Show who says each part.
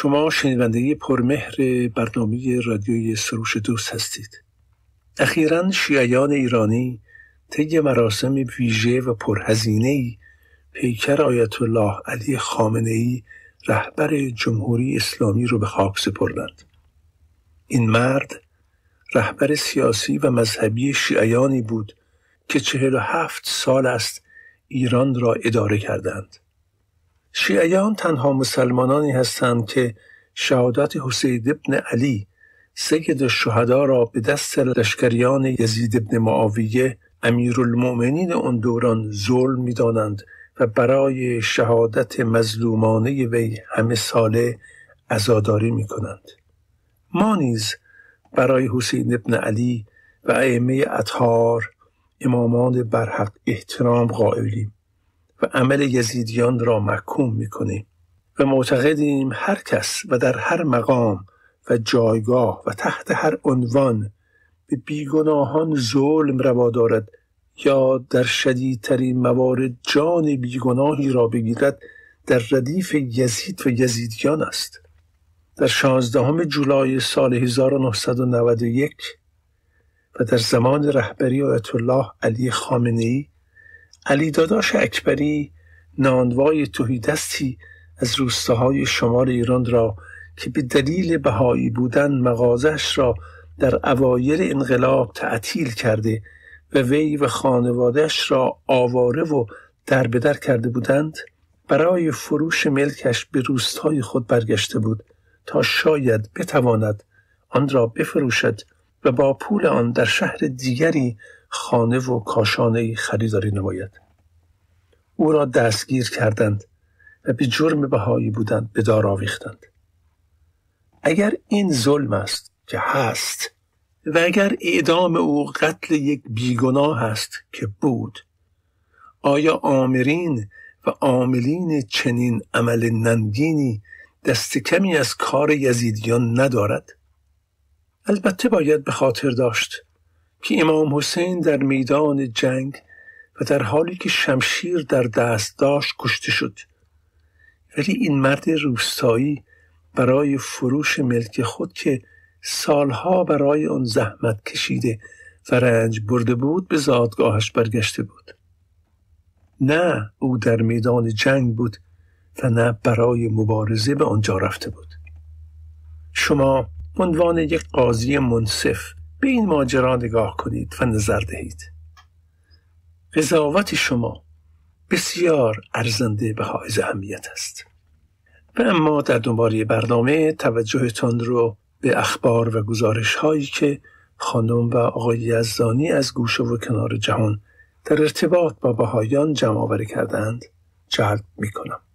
Speaker 1: شما شنونده پرمهر برنامه رادیوی سروش دوست هستید. اخیراً شیعیان ایرانی طی مراسم ویژه و پرهزینه‌ای پیکر آیت الله علی خامنه‌ای رهبر جمهوری اسلامی رو به خاک سپردند. این مرد رهبر سیاسی و مذهبی شیعیانی بود که 47 سال است ایران را اداره کردند. شیعیان تنها مسلمانانی هستند که شهادت حسین ابن علی سید الشهدا را به دست لشکریان یزید ابن معاویه امیرالمؤمنین آن دوران ظلم می‌دانند و برای شهادت مظلومانه وی همه ساله عزاداری می‌کنند. ما نیز برای حسین ابن علی و ائمه اطهار امامان برحق احترام قائلیم و عمل یزیدیان را محکوم می‌کنیم و معتقدیم هر کس و در هر مقام و جایگاه و تحت هر عنوان به بیگناهان ظلم روا دارد یا در شدیدترین موارد جان بیگناهی را بگیرد در ردیف یزید و یزیدیان است. در 16 جولای سال 1991 و در زمان رهبری آیت الله علی خامنه‌ای، علی داداش اکبری نانوای تهیدستی از روستاهای شمال ایران را که به دلیل بهایی بودن مغازش را در اوایل انقلاب تعطیل کرده و وی و خانواده‌اش را آواره و دربدر کرده بودند، برای فروش ملکش به روستای خود برگشته بود تا شاید بتواند آن را بفروشد و با پول آن در شهر دیگری خانه و کاشانه‌ای خریداری نماید. او را دستگیر کردند و به جرم بهایی بودن به دار آویختند. اگر این ظلم است که هست و اگر اعدام او قتل یک بیگناه است که بود، آیا آمرین و عاملین چنین عمل ننگینی دست کمی از کار یزیدیان ندارد؟ البته باید به خاطر داشت که امام حسین در میدان جنگ و در حالی که شمشیر در دست داشت کشته شد، ولی این مرد روستایی برای فروش ملک خود که سالها برای آن زحمت کشیده و رنج برده بود به زادگاهش برگشته بود. نه او در میدان جنگ بود و نه برای مبارزه به آنجا رفته بود. شما به عنوان یک قاضی منصف به این ماجرا نگاه کنید و نظر دهید. قضاوت شما بسیار ارزنده و حائز اهمیت است. و اما در دنباله برنامه توجهتان رو به اخبار و گزارش هایی که خانم و آقای یزدانی از گوشه و کنار جهان در ارتباط با بهائیان جمع آوری کردند جلب می کنم.